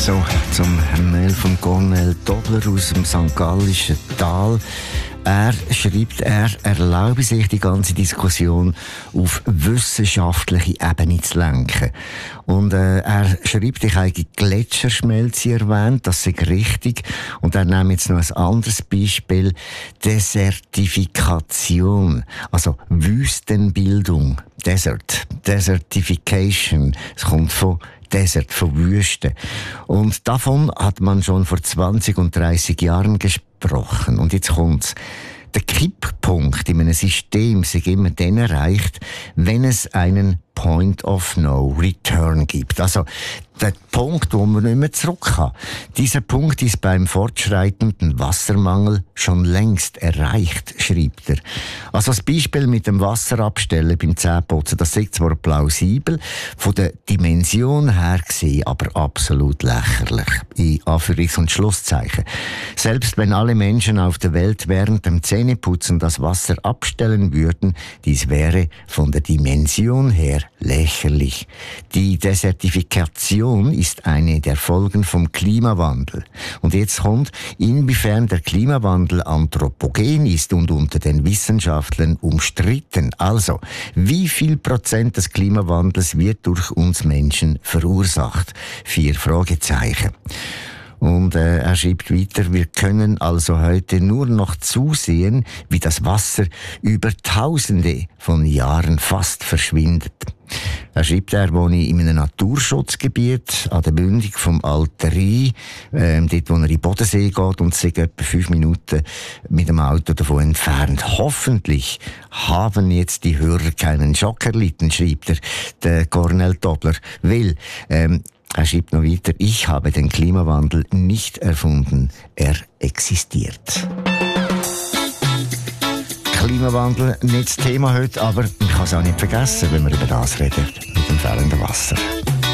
So, zum Mail von Cornel Dobler aus dem St. Gallischen Tal. Er schreibt, er erlaube sich, die ganze Diskussion auf wissenschaftliche Ebene zu lenken. Und er schreibt, ich habe Gletscherschmelze erwähnt, das ist richtig. Und er nimmt jetzt noch ein anderes Beispiel, Desertifikation, also Wüstenbildung, Desertification, es kommt von Desert, von Wüste. Und davon hat man schon vor 20 und 30 Jahren gesprochen. Und jetzt kommt's. Der Kipppunkt in einem System sich immer dann erreicht, wenn es einen Point of No Return gibt. Also der Punkt, wo man nicht mehr zurück kann. Dieser Punkt ist beim fortschreitenden Wassermangel schon längst erreicht, schreibt er. Also das Beispiel mit dem Wasserabstellen beim Zähneputzen, das ist zwar plausibel, von der Dimension her gesehen, aber absolut lächerlich. In Anführungs- und Schlusszeichen. Selbst wenn alle Menschen auf der Welt während dem Zähneputzen das Wasser abstellen würden, dies wäre von der Dimension her lächerlich. Die Desertifikation ist eine der Folgen vom Klimawandel. Und jetzt kommt, inwiefern der Klimawandel anthropogen ist und unter den Wissenschaftlern umstritten. Also, wie viel Prozent des Klimawandels wird durch uns Menschen verursacht? 4 Fragezeichen. Und er schreibt weiter, wir können also heute nur noch zusehen, wie das Wasser über Tausende von Jahren fast verschwindet. Er schreibt, er wohne in einem Naturschutzgebiet an der Mündung vom Alten Rhein, dort wo er in den Bodensee geht und sich etwa 5 Minuten mit dem Auto davon entfernt. Hoffentlich haben jetzt die Hörer keinen Schock erlitten, schreibt der Cornel Dobler, weil er schreibt noch weiter, ich habe den Klimawandel nicht erfunden, er existiert. Klimawandel nicht das Thema heute, aber man kann es auch nicht vergessen, wenn wir über das reden, mit dem fehlenden Wasser.